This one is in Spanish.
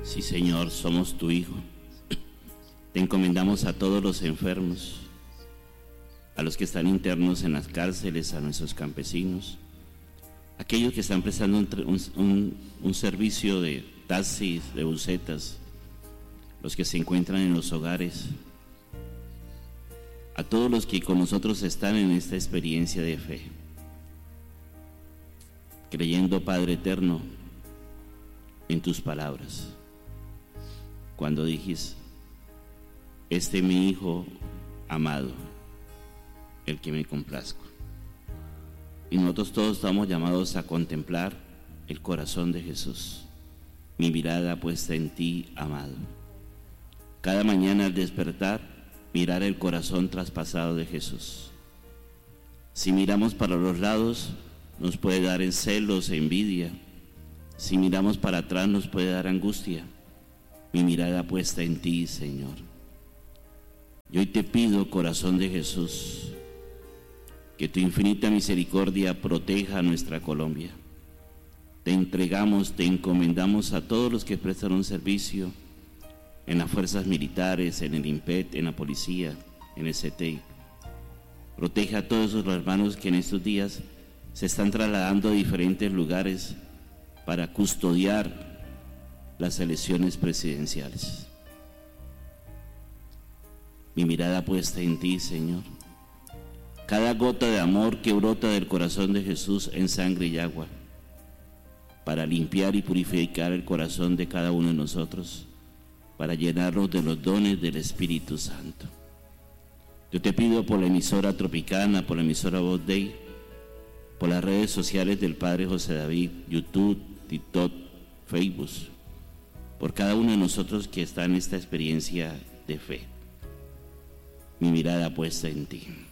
Sí, Señor, somos tu Hijo. Te encomendamos a todos los enfermos, a los que están internos en las cárceles, a nuestros campesinos, aquellos que están prestando un servicio de taxis, de busetas, los que se encuentran en los hogares, a todos los que con nosotros están en esta experiencia de fe, creyendo, Padre eterno, en tus palabras. Cuando dijiste: este es mi Hijo amado, el que me complazco. Y nosotros todos estamos llamados a contemplar el corazón de Jesús, mi mirada puesta en ti, amado. Cada mañana al despertar, mirar el corazón traspasado de Jesús. Si miramos para los lados, nos puede dar celos e envidia. Si miramos para atrás, nos puede dar angustia. Mi mirada puesta en ti, Señor. Y hoy te pido, corazón de Jesús, que tu infinita misericordia proteja a nuestra Colombia. Te entregamos, te encomendamos a todos los que prestan un servicio en las fuerzas militares, en el INPET, en la policía, en el CTI. Protege a todos los hermanos que en estos días se están trasladando a diferentes lugares para custodiar las elecciones presidenciales. Mi mirada puesta en ti, Señor. Cada gota de amor que brota del corazón de Jesús en sangre y agua, para limpiar y purificar el corazón de cada uno de nosotros, para llenarnos de los dones del Espíritu Santo. Yo te pido por la emisora Tropicana, por la emisora Voz Dei, por las redes sociales del Padre José David, YouTube, TikTok, Facebook, por cada uno de nosotros que está en esta experiencia de fe. Mi mirada puesta en ti.